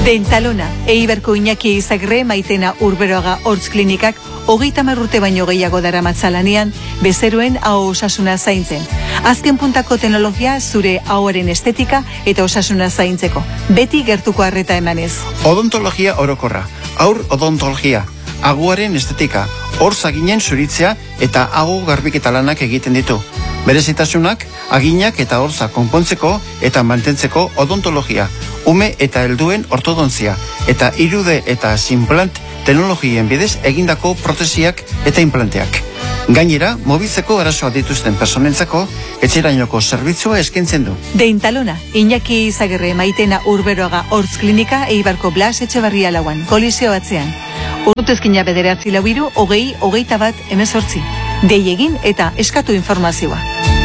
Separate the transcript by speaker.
Speaker 1: Dentalona, Eibarko Iñaki Izagirre Maitena Urberoaga Hortz Klinikak 30 urte baino gehiago daramatzalanean bezeruen aho osasuna zaintzen. Azken puntako teknologia zure ahoaren estetika eta osasuna zaintzeko. Beti gertuko arreta emanez.
Speaker 2: Odontologia orokorra, aur odontologia, aguaren estetika, hortz aginen zuritzea eta aho garbiketa lanak egiten ditu. Berezitasunak, aginak eta hortza konpontzeko eta mantentzeko odontologia, ume eta helduen ortodontzia, eta 3D eta implant teknologien bidez egindako protesiak eta implanteak. Gainera, mobiltzeko arazoa dituzten personentzako etxerainoko zerbitzua eskaintzen du.
Speaker 1: Dentalona, Iñaki Izagirre Maitena Urberoaga Hortz Klinika Eibarko Blas Etxebarria lauan, kolizio batzean. Urrutezkina 943 20 21 18. Dei egin eta eskatu informazioa.